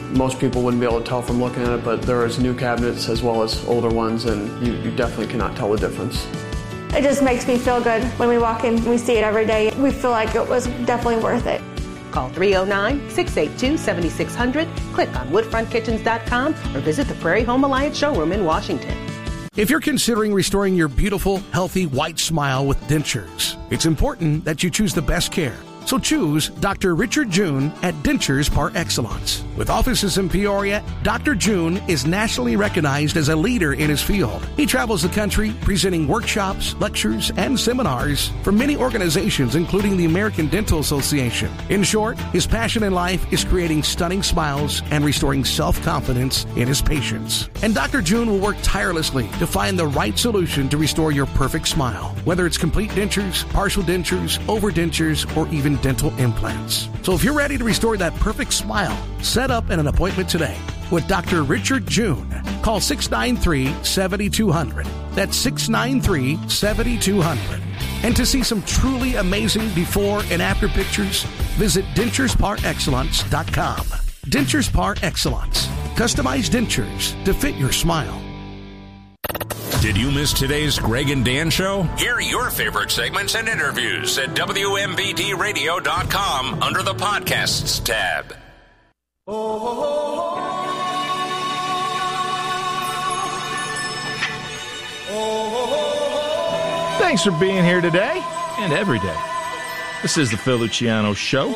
Most people wouldn't be able to tell from looking at it, but there is new cabinets as well as older ones, and you definitely cannot tell the difference. It just makes me feel good when we walk in, we see it every day. We feel like it was definitely worth it. Call 309-682-7600, click on woodfrontkitchens.com, or visit the Prairie Home Alliance showroom in Washington. If you're considering restoring your beautiful, healthy, white smile with dentures, it's important that you choose the best care. So choose Dr. Richard June at Dentures Par Excellence. With offices in Peoria, Dr. June is nationally recognized as a leader in his field. He travels the country presenting workshops, lectures, and seminars for many organizations, including the American Dental Association. In short, his passion in life is creating stunning smiles and restoring self-confidence in his patients. And Dr. June will work tirelessly to find the right solution to restore your perfect smile, whether it's complete dentures, partial dentures, overdentures, or even dental implants. So if you're ready to restore that perfect smile, set up an appointment today with Dr. Richard June. Call 693-7200. That's 693-7200. And to see some truly amazing before and after pictures, visit denturesparexcellence.com. Dentures Par Excellence. Customized dentures to fit your smile. Did you miss today's Greg and Dan show? Hear your favorite segments and interviews at WMBDradio.com under the Podcasts tab. Thanks for being here today and every day. This is the Phil Luciano Show.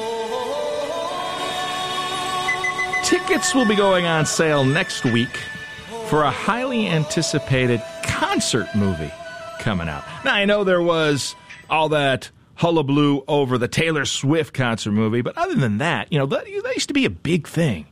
Tickets will be going on sale next week for a highly anticipated concert movie coming out. Now, I know there was all that hullabaloo over the Taylor Swift concert movie, but other than that, that used to be a big thing,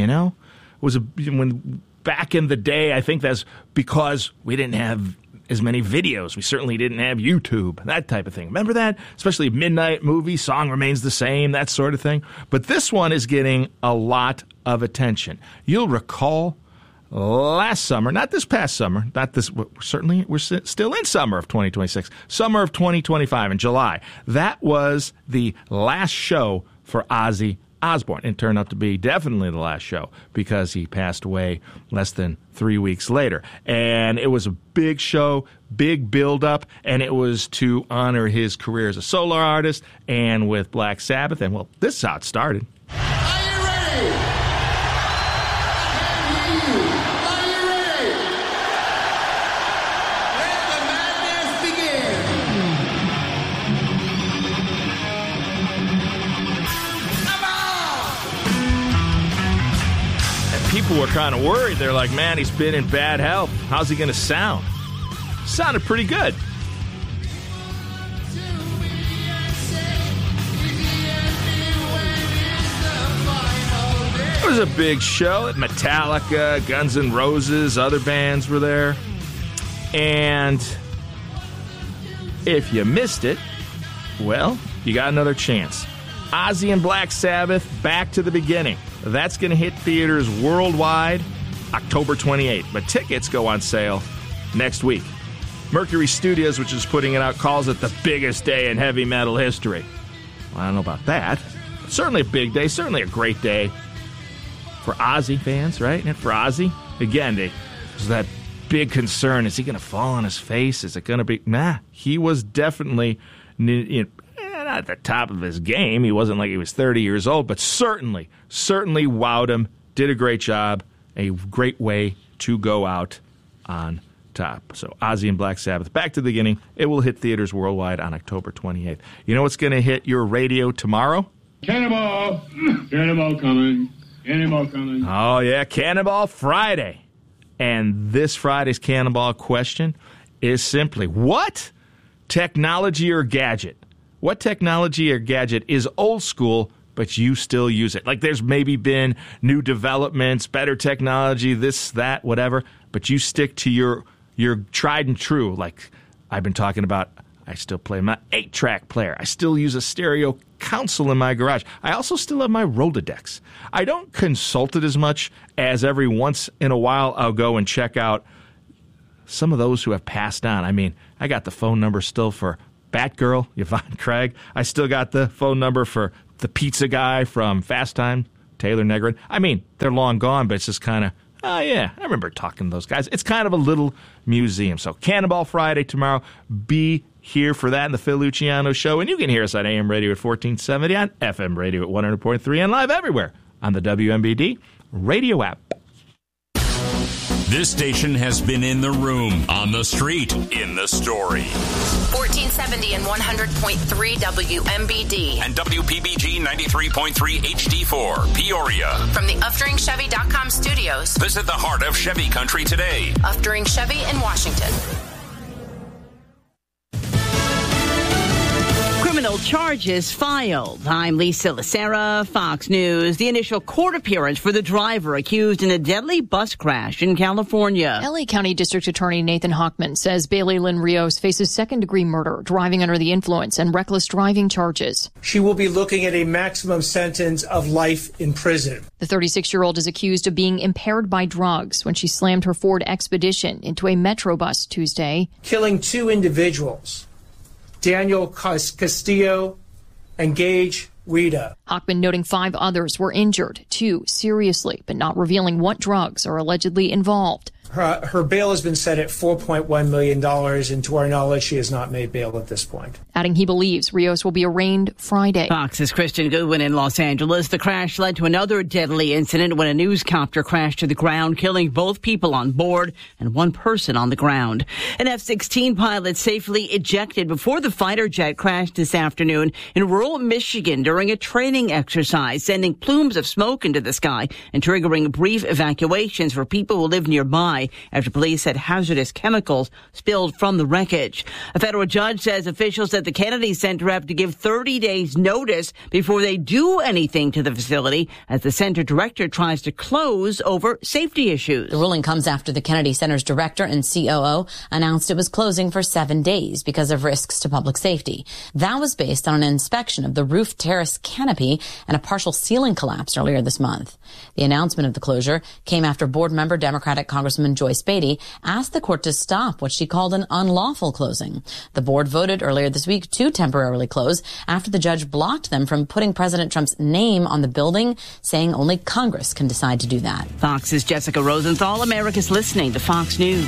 when back in the day, I think that's because we didn't have as many videos. We certainly didn't have YouTube, that type of thing. Remember that? Especially midnight movie, song remains the same, that sort of thing. But this one is getting a lot of attention. You'll recall last summer, not this past summer, we're still in summer of 2026, summer of 2025 in July. That was the last show for Ozzy Osbourne. It turned out to be definitely the last show because he passed away less than 3 weeks later. And it was a big show, big build-up, and it was to honor his career as a solo artist and with Black Sabbath. And, well, this is how it started. Are you ready? People were kind of worried. They're like, man, he's been in bad health. How's he going to sound? Sounded pretty good. It was a big show. Metallica, Guns N' Roses, other bands were there. And if you missed it, well, you got another chance. Ozzy and Black Sabbath, Back to the Beginning. That's going to hit theaters worldwide October 28th. But tickets go on sale next week. Mercury Studios, which is putting it out, calls it the biggest day in heavy metal history. Well, I don't know about that. But certainly a big day, certainly a great day for Ozzy fans, right? And for Ozzy, again, there's that big concern. Is he going to fall on his face? Is it going to be... Nah, he was definitely... not at the top of his game. He wasn't like he was 30 years old, but certainly wowed him, did a great job, a great way to go out on top. So Ozzy and Black Sabbath, Back to the Beginning. It will hit theaters worldwide on October 28th. You know what's going to hit your radio tomorrow? Cannonball! Cannonball coming. Cannonball coming. Oh, yeah, Cannonball Friday. And this Friday's Cannonball question is simply, what technology or gadget? What technology or gadget is old school, but you still use it? Like there's maybe been new developments, better technology, this, that, whatever, but you stick to your tried and true. Like I've been talking about, I still play my 8-track player. I still use a stereo console in my garage. I also still have my Rolodex. I don't consult it as much as every once in a while I'll go and check out some of those who have passed on. I mean, I got the phone number still for Batgirl, Yvonne Craig. I still got the phone number for the pizza guy from Fast Time, Taylor Negrin. I mean, they're long gone, but it's just kind of, oh, yeah, I remember talking to those guys. It's kind of a little museum. So Cannonball Friday tomorrow. Be here for that in the Phil Luciano Show. And you can hear us on AM radio at 1470, on FM radio at 100.3, and live everywhere on the WMBD radio app. This station has been in the room, on the street, in the story. 1470 and 100.3 WMBD. And WPBG 93.3 HD4, Peoria. From the UfDringChevy.com studios. Visit the heart of Chevy country today. Uftring Chevy in Washington. Criminal charges filed. I'm Lisa Lacera, Fox News. The initial court appearance for the driver accused in a deadly bus crash in California. LA County District Attorney Nathan Hochman says Bailey Lynn Rios faces second-degree murder, driving under the influence, and reckless driving charges. She will be looking at a maximum sentence of life in prison. The 36-year-old is accused of being impaired by drugs when she slammed her Ford Expedition into a Metro bus Tuesday, killing two individuals, Daniel Castillo and Gage Wida. Hochman noting 5 others were injured, 2 seriously, but not revealing what drugs are allegedly involved. Her bail has been set at $4.1 million, and to our knowledge, she has not made bail at this point. Adding he believes Rios will be arraigned Friday. Fox's Kristen Goodwin in Los Angeles. The crash led to another deadly incident when a newscopter crashed to the ground, killing both people on board and 1 person on the ground. An F-16 pilot safely ejected before the fighter jet crashed this afternoon in rural Michigan during a training exercise, sending plumes of smoke into the sky and triggering brief evacuations for people who live nearby after police said hazardous chemicals spilled from the wreckage. A federal judge says officials at the Kennedy Center have to give 30 days notice before they do anything to the facility as the center director tries to close over safety issues. The ruling comes after the Kennedy Center's director and COO announced it was closing for 7 days because of risks to public safety. That was based on an inspection of the roof terrace canopy and a partial ceiling collapse earlier this month. The announcement of the closure came after board member Democratic Congressman Joyce Beatty asked the court to stop what she called an unlawful closing. The board voted earlier this week to temporarily close after the judge blocked them from putting President Trump's name on the building, saying only Congress can decide to do that. Fox's Jessica Rosenthal. America's listening to Fox News.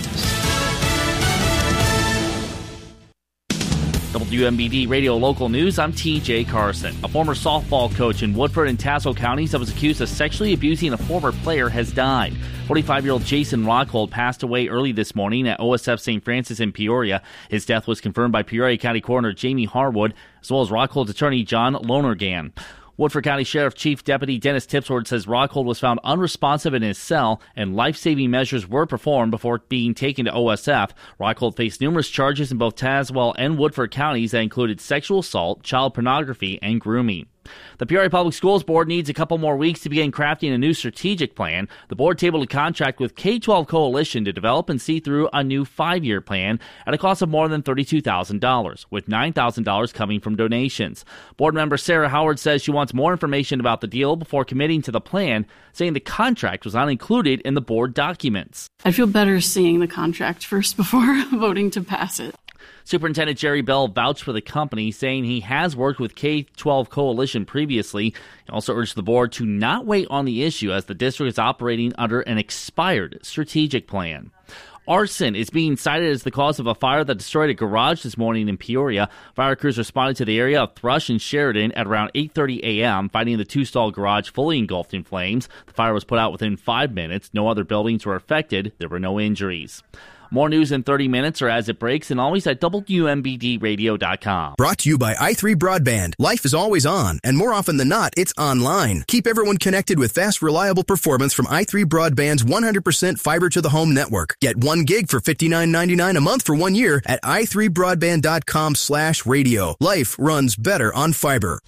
WMBD Radio Local News, I'm TJ Carson. A former softball coach in Woodford and Tassau counties that was accused of sexually abusing a former player has died. 45-year-old Jason Rockhold passed away early this morning at OSF St. Francis in Peoria. His death was confirmed by Peoria County Coroner Jamie Harwood, as well as Rockhold's attorney John Lonergan. Woodford County Sheriff Chief Deputy Dennis Tipsford says Rockhold was found unresponsive in his cell and life-saving measures were performed before being taken to OSF. Rockhold faced numerous charges in both Tazewell and Woodford counties that included sexual assault, child pornography, and grooming. The Peoria Public Schools Board needs a couple more weeks to begin crafting a new strategic plan. The board tabled a contract with K-12 Coalition to develop and see through a new 5-year plan at a cost of more than $32,000, with $9,000 coming from donations. Board member Sarah Howard says she wants more information about the deal before committing to the plan, saying the contract was not included in the board documents. I feel better seeing the contract first before voting to pass it. Superintendent Jerry Bell vouched for the company, saying he has worked with K-12 Coalition previously. He also urged the board to not wait on the issue as the district is operating under an expired strategic plan. Arson is being cited as the cause of a fire that destroyed a garage this morning in Peoria. Fire crews responded to the area of Thrush and Sheridan at around 8:30 a.m., finding the 2-stall garage fully engulfed in flames. The fire was put out within 5 minutes. No other buildings were affected. There were no injuries. More news in 30 minutes or as it breaks, and always at WMBDradio.com. Brought to you by i3 Broadband. Life is always on, and more often than not, it's online. Keep everyone connected with fast, reliable performance from i3 Broadband's 100% fiber-to-the-home network. Get 1 gig for $59.99 a month for 1 year at i3broadband.com/radio. Life runs better on fiber.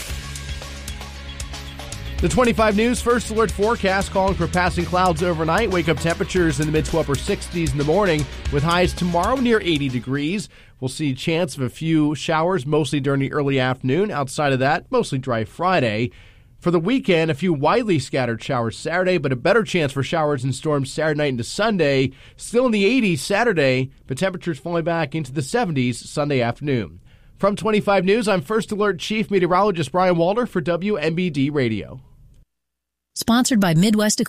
The 25 News First Alert forecast calling for passing clouds overnight. Wake-up temperatures in the mid to upper 60s in the morning with highs tomorrow near 80 degrees. We'll see a chance of a few showers, mostly during the early afternoon. Outside of that, mostly dry Friday. For the weekend, a few widely scattered showers Saturday, but a better chance for showers and storms Saturday night into Sunday. Still in the 80s Saturday, but temperatures falling back into the 70s Sunday afternoon. From 25 News, I'm First Alert Chief Meteorologist Brian Walter for WMBD Radio. Sponsored by Midwest